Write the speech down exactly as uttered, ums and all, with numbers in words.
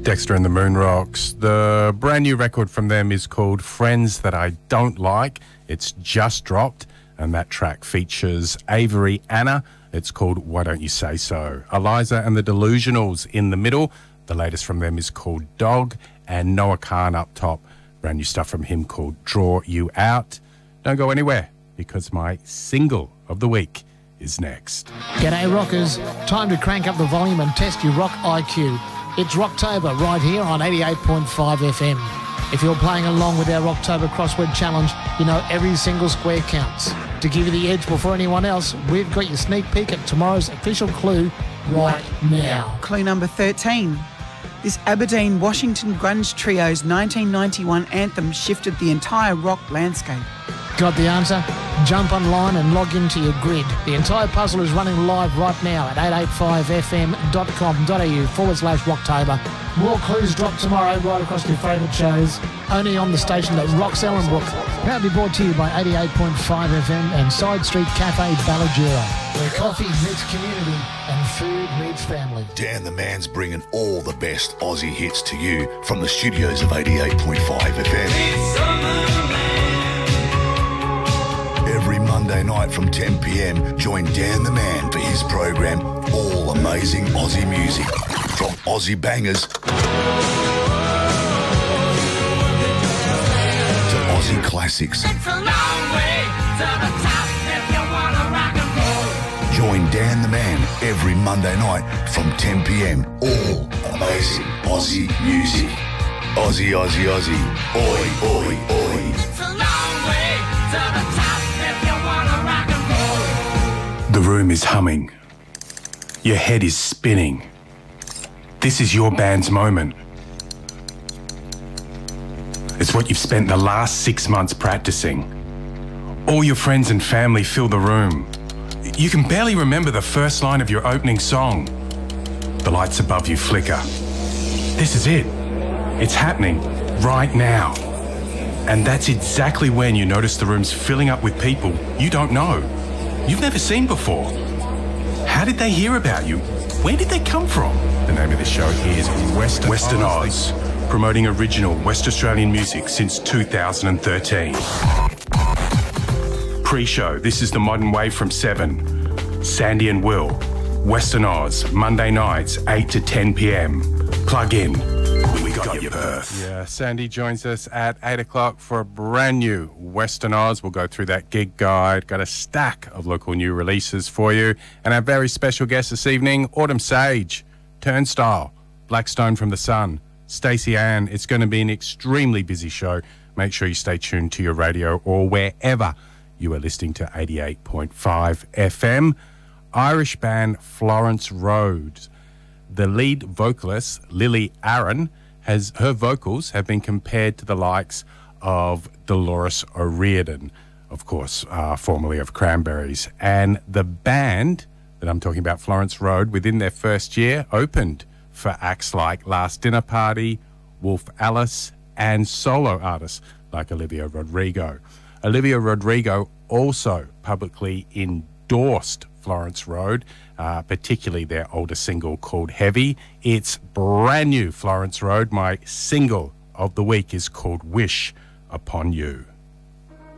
Dexter and the Moon Rocks. The brand new record from them is called Friends That I Don't Like. It's just dropped, and that track features Avery Anna. It's called Why Don't You Say So. Eliza and the Delusionals in the middle. The latest from them is called Dog, and Noah Khan up top. Brand new stuff from him called Draw You Out. Don't go anywhere, because my single of the week is next. G'day rockers, time to crank up the volume and test your rock I Q. It's Rocktober right here on eighty-eight point five F M. If you're playing along with our Rocktober Crossword Challenge, you know every single square counts. To give you the edge before anyone else, we've got your sneak peek at tomorrow's official clue right now. Clue number thirteen. This Aberdeen Washington grunge trio's nineteen ninety-one anthem shifted the entire rock landscape. Got the answer? Jump online and log into your grid. The entire puzzle is running live right now at eight eight five f m dot com dot a u forward slash Rocktober. More clues drop tomorrow right across your favourite shows. Only on the station that rocks Ellenbrook. Proudly brought to you by eighty-eight point five F M and Side Street Cafe Ballajura, where coffee meets community and food meets family. Dan the Man's bringing all the best Aussie hits to you from the studios of eighty-eight point five F M. Every Monday night from ten p m, join Dan the Man for his program, All Amazing Aussie Music. From Aussie bangers to Aussie classics. It's a long way to the top if you wanna rock and roll. Join Dan the Man every Monday night from ten p m. All Amazing Aussie Music. Aussie, Aussie, Aussie. Oi, oi, oi. It's a long way to the top if you wanna rock and roll. The room is humming. Your head is spinning. This is your band's moment. It's what you've spent the last six months practicing. All your friends and family fill the room. You can barely remember the first line of your opening song. The lights above you flicker. This is it. It's happening right now. And that's exactly when you notice the room's filling up with people you don't know, you've never seen before. How did they hear about you? Where did they come from? The name of the show is Western, Western Oz, promoting original West Australian music since two thousand thirteen. Pre-show, this is the Modern Wave from seven. Sandy and Will, Western Oz, Monday nights, eight to ten p m. Plug in. We got, got your Perth. Yeah, Sandy joins us at eight o'clock for a brand new Western Oz. We'll go through that gig guide. Got a stack of local new releases for you. And our very special guest this evening, Autumn Sage, Turnstile, Blackstone from the Sun, Stacey Ann. It's going to be an extremely busy show. Make sure you stay tuned to your radio or wherever you are listening to eighty-eight point five F M. Irish band Florence Road. The lead vocalist, Lily Aaron, has her vocals have been compared to the likes of Dolores O'Riordan, of course, uh, formerly of Cranberries. And the band that I'm talking about, Florence Road, within their first year, opened for acts like Last Dinner Party, Wolf Alice, and solo artists like Olivia Rodrigo. Olivia Rodrigo also publicly endorsed Florence Road, uh, particularly their older single called Heavy. It's brand new, Florence Road. My single of the week is called Wish Upon You.